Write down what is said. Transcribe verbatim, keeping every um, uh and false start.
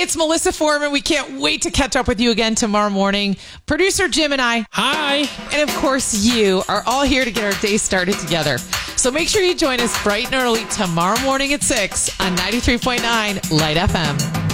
it's Melissa Foreman. We can't wait to catch up with you again tomorrow morning. Producer Jim and I. Hi. And of course, you are all here to get our day started together. So make sure you join us bright and early tomorrow morning at six on ninety-three point nine Light F M.